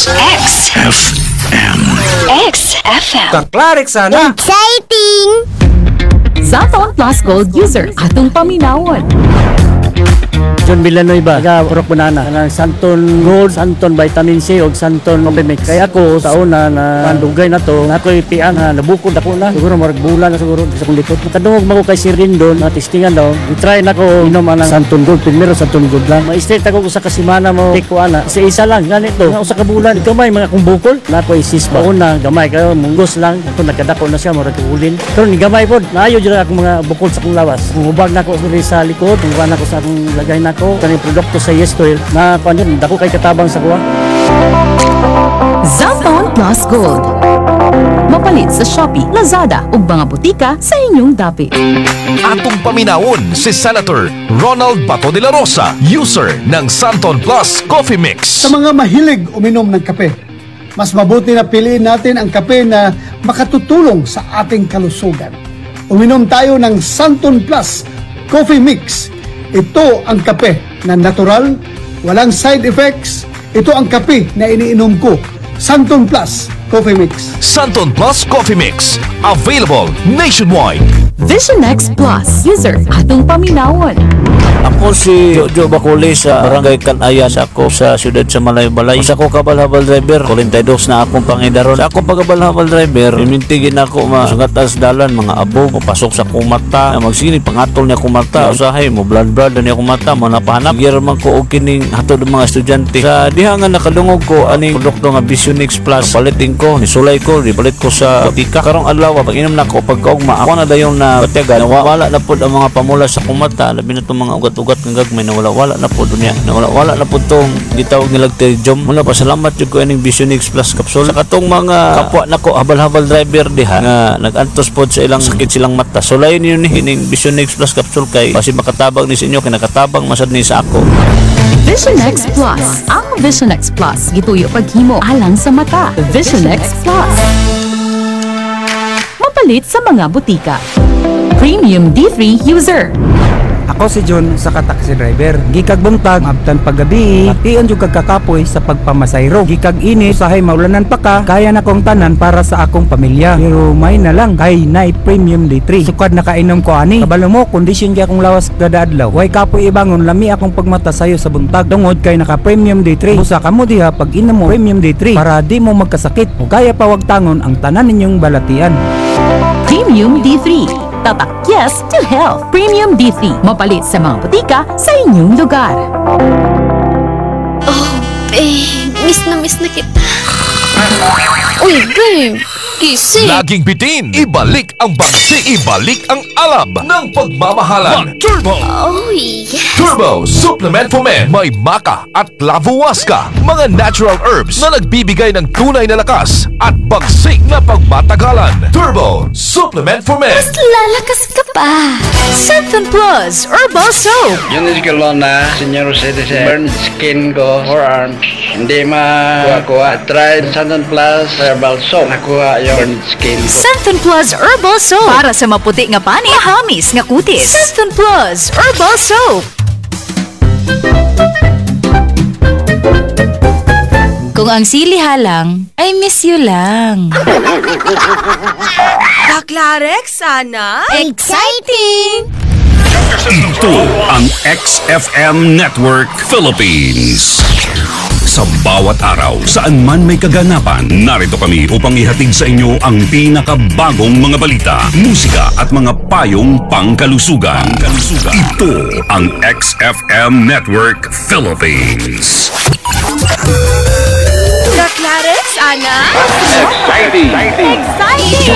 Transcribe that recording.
XFM. XFM. Kaklarik sana. Exciting! Zaton Plus Gold user atong paminawon. John Villanueva, taga Purok Banana, ng Santon Gold, Santon Vitamin C o Santon Opimix. Kaya ako sa una na mandugay na to, na ako'y pian na nabukod ako na. Siguro marag bulan na siguro sa kong likod. Nakadungog mo ko kay Sir Rindon, na testingan daw. I-try na ko inom ang Santon Gold. Primero Santon Gold lang. Ma-straight ako sa kasimana mo. Take ko ana. Isa lang, ganito. Na usa ka bulan. Ikaw may mga kong bukol. Na ako'y sispa. Una, gamay kayo. Munggos lang. Ako nagkadako na siya. Marag ulin. Pero ni gamay po. Naayo dyan akong mga bukol sa kong lawas. Hubag na ako sa likod. Hubag na ako sa akong lagay na ko. Kaning produkto sa Yes Toil na kanyan, dako kay katabang sa kuha. Zaton Plus Gold. Mapalit sa Shopee, Lazada ug mga butika sa inyong dapit. Atong paminawon si Senator Ronald Bato de la Rosa, user ng Santon Plus Coffee Mix. Sa mga mahilig uminom ng kape, mas mabuti na piliin natin ang kape na makatutulong sa ating kalusugan. Uminom tayo ng Santon Plus Coffee Mix. Ito ang kape na natural, walang side effects. Ito ang kape na iniinom ko. Santon Plus Coffee Mix. Santon Plus Coffee Mix, available nationwide. Vision X Plus user atong paminawon. Ako si Jojo Bacoli sa Barangay Kanayan sa ako sa siyudad sa Malay-Balay. Sa ako kabal-habal driver, 42 na akong pangidaron. Sa ako pagkabal-habal driver, imintigin ako masungat as dalan, mga abog, pasok sa akong mata, magsinit, pangatol niya akong mata, usahay mo, blood niya akong mata, mo napahanap. Giraman ko og kining hatod ng mga estudyante. Sa diha nga nakadungog ko, aning produkto nga Vision X Plus, palitin ko, nisulay ko, dipalit ko sa butika. Karong adlaw, pag inom na ko, pagkaugma, ako na dayon na patiagan, wala na po ang mga pamula sa akong mata, labi na itong mga ugat-ugat ng gagmay na wala na po dunya, na wala na po itong gitawag nilag terjom. Muna pa salamat yung ko ining Vision X Plus capsule. Sa katong mga kapwa na ko, habal-habal driver diha, nga nag-antos po sa ilang sakit silang mata. So layo niyo ni ining Vision X Plus capsule kay kasi makatabang ni sa inyo, kay nakatabang masad ni sa ako. Vision X Plus. Ang Vision X Plus gituyo paghimo alang sa mata. Vision X Plus. Mapalit sa mga butika. Premium D3 user. Ako si John sa taxi driver. Gikag buntag, abtan paggabi, ation jud kag kakapoy sa pagpamasayro. Gikag ini usahay maulanan pa ka, kaya na kong tanan para sa akong pamilya. Pero may na lang kay nay Premium D3. Sukad na kainom ko ani. Kabalo mo kondisyon gyud akong lawas kada adlaw. Way kapoy ibangon lami akong pagmata sayo sa buntag. Tungod kay naka Premium D3. Usa ka mo diha pag inom mo Premium D3 para di mo magkasakit o kaya pawagtangon ang tanan ninyong balatian. Premium D3. Tatak yes to health. Premium D3. Mapalit sa mga butika sa inyong lugar. Oh, miss na kita. Uy, babe, gising. Laging bitin, ibalik ang bagsi, ibalik ang alab ng pagmamahalan. Turbo! Oh, yes. Turbo Supplement for Men. May maca at lavuasca, mga natural herbs na nagbibigay ng tunay na lakas at bagsik na pagmatagalan. Turbo Supplement for Men. Lalakas ka pa. Santon Plus Herbal Soap. Yun is ko na senior citizen. Burn skin ko, forearms. Hindi makuha-kuha. Tried Santon Plus Herbal Soap. Nakuha yung burn skin ko. Santon Plus Herbal Soap. Para sa maputi nga pani, mahamis nga kutis. Santon Plus Herbal Soap. Kung ang sili halang, I miss you lang. Kaklarek sana? Exciting! Ito ang XFM Network Philippines. Sa bawat araw, saan man may kaganapan, narito kami upang ihatid sa inyo ang pinakabagong mga balita, musika at mga payong pangkalusugan. Ito ang XFM Network Philippines. Kaklarek sana? Exciting! Exciting!